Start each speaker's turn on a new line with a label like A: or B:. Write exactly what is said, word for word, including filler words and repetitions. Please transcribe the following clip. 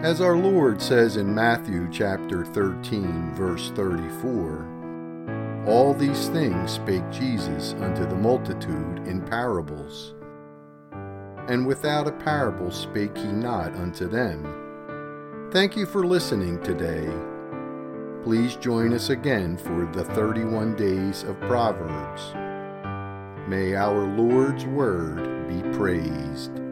A: As our Lord says in Matthew chapter thirteen, verse thirty-four, all these things spake Jesus unto the multitude in parables. And without a parable spake he not unto them. Thank you for listening today. Please join us again for the thirty-one days of Proverbs. May our Lord's word be praised.